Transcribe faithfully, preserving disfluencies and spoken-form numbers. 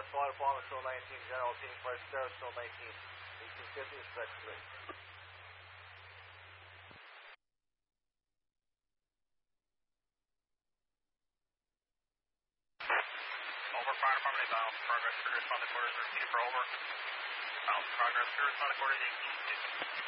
Flight Bomber, still nineteen, General Team Flight Star, still nineteen, eighteen fifty, respectively. Over, Fire Department, bound progress, clear, respond to quarters, repeat for over. Bound progress, clear, respond to quarters, eighteen fifty.